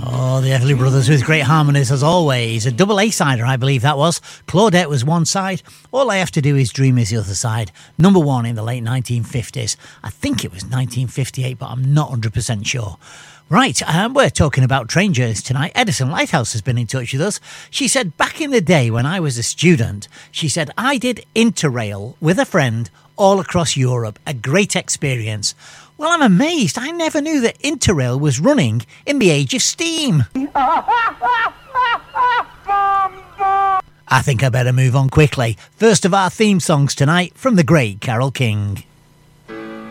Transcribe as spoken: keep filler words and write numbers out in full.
Oh, the Everly Brothers with great harmonies as always. A double A-sider, I believe that was. Claudette was one side. All I Have to Do Is Dream is the other side. Number one in the late nineteen fifties. I think it was nineteen fifty-eight, but I'm not one hundred percent sure. Right, um, we're talking about train journeys tonight. Edison Lighthouse has been in touch with us. She said, back in the day when I was a student, she said, I did Interrail with a friend all across Europe. A great experience. Well, I'm amazed. I never knew that Interrail was running in the age of steam. I think I better move on quickly. First of our theme songs tonight from the great Carole King.